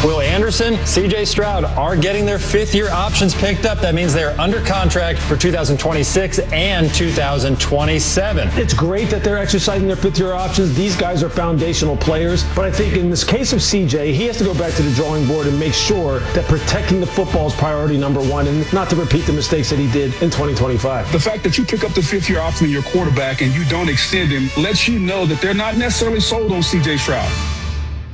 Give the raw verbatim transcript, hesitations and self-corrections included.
Will Anderson, C J Stroud are getting their fifth-year options picked up. That means they're under contract for two thousand twenty-six and two thousand twenty-seven. It's great that they're exercising their fifth-year options. These guys are foundational players. But I think in this case of C J, he has to go back to the drawing board and make sure that protecting the football is priority number one and not to repeat the mistakes that he did in twenty twenty-five. The fact that you pick up the fifth-year option of your quarterback and you don't extend him lets you know that they're not necessarily sold on C J Stroud.